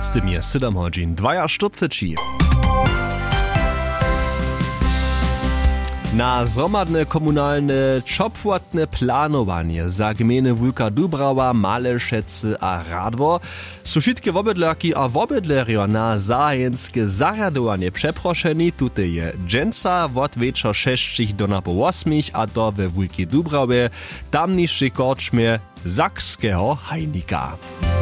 Z tym jest 7 godzin 42. Na zromadne komunalne czopłatne planowanie za gminy Wulka Dubrava, Malešecy a Radwor su wszystkie wobydlerki a wobydlerio na zahenskie zarjadowanie przeproszeni. Tutaj je dżęca od wieczor 6 do napo 8, a to we Wulki Dubrawie, tamniejszy korczmie Zakskiego Hajnika.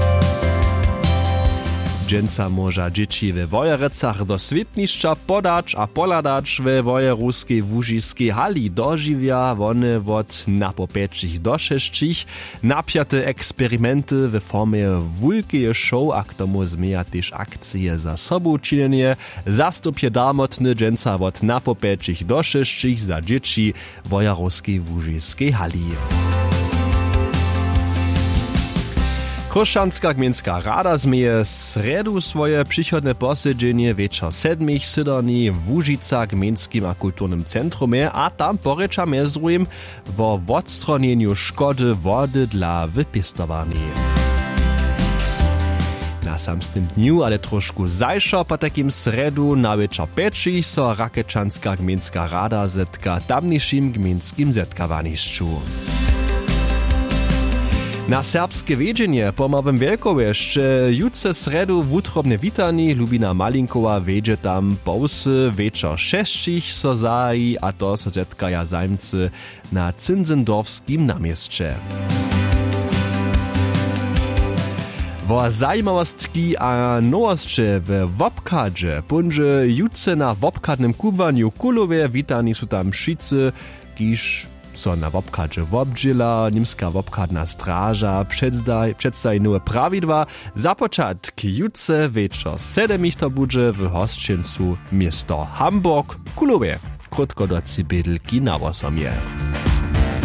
Dżęca może dzieci we Wojerecach do świetniszcza podać a poladać we wojeruskiej wóżyskiej hali dożywia one od napo 5 do 6 napiate eksperymenty w formie wulkie show, a k tomu zmieja też akcje za sobą czynienie. Zastupie damotny dżęca od napo 5 do 6 za dzieci wojeruskiej wóżyskiej hali. Koszanska gminska rada zmieje sredu swoje przychodne posiedzenie wieczor 7 sydorni w Łužica gminskim a kulturnym centrumie, a tam porycza między drugim o odstronieniu szkody wody dla wypistowani. Na samym dniu, ale troszkę zajszo po takim sredu na wieczor 5 so Rakečanská gminska rada zetka tamniejszym gminskim zetkawaniszczu. Na serbskie wiedzienie po Małym Wielkowie jeszcze jutce sredu wutrobne witani Lubina Malinkowa wiedzie tam połsy wieczor 6 so zaji, a to so zetkaja zajmcy na Zinzendorfskim namieście. Wo zajmowostki a nowostcze w wopkadze punże jutce na wopkadnym kubaniu kulowie witani su tam wszyscy, kiż so na wopkadze wobdźila, nimska wopkadna straża przedstawi nowe prawidła. Za początek jutce wieczor 7 to budże w hosćencu miasto Hamburg kulowie. Krótko do Cybydlki na Wosomie.